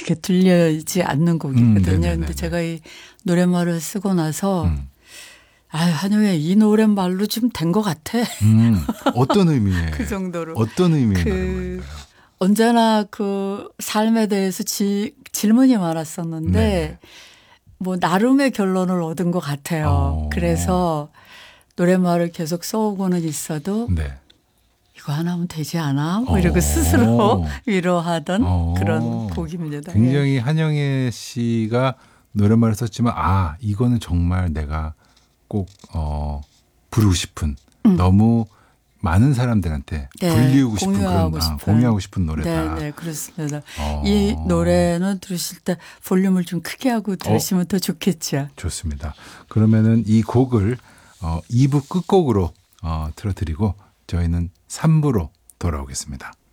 이렇게 들리지 않는 곡이거든요. 네네네네. 근데 제가 이 노랫말을 쓰고 나서 한효의 이 노랫말로 좀 된 것 같아. 어떤 의미의 그 정도로. 어떤 의미의 노랫말인가요? 언제나 그 삶에 대해서 질문이 많았었는데 네네. 뭐 나름의 결론을 얻은 것 같아요. 그래서 노랫말을 계속 써오고는 있어도 네. 이거 하나 하면 되지 않아? 뭐 이러고 스스로 위로하던 그런 곡입니다. 굉장히 한영애 씨가 노랫말을 썼지만 이거는 정말 내가 꼭 부르고 싶은 너무 많은 사람들한테 불리우고 싶은 공유하고 싶은 노래다. 네, 그렇습니다. 이 노래는 들으실 때 볼륨을 좀 크게 하고 들으시면 더 좋겠죠. 좋습니다. 그러면은 이 곡을 2부 끝곡으로 틀어드리고 저희는 3부로 돌아오겠습니다.